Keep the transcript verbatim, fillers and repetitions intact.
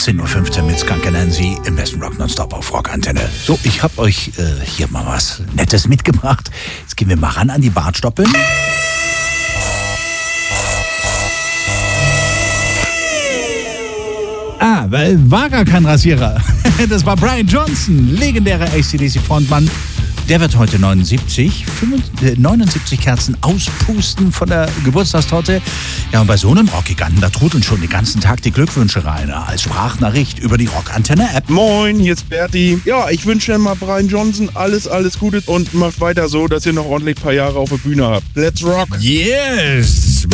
achtzehn Uhr fünfzehn mit Skunk Nancy im besten Rock Nonstop auf Rockantenne. So, ich habe euch äh, hier mal was Nettes mitgebracht. Jetzt gehen wir mal ran an die Bartstoppeln. Ah, weil war gar kein Rasierer. Das war Brian Johnson, legendärer A C D C-Frontmann. Der wird heute neunundsiebzig, neunundsiebzig Kerzen auspusten von der Geburtstagstorte. Ja, und bei so einem Rockgiganten, da trudeln schon den ganzen Tag die Glückwünsche rein. Als Sprachnachricht über die Rockantenne-App. Moin, hier ist Berti. Ja, ich wünsche mal Brian Johnson alles, alles Gute und macht weiter so, dass ihr noch ordentlich ein paar Jahre auf der Bühne habt. Let's rock! Yes!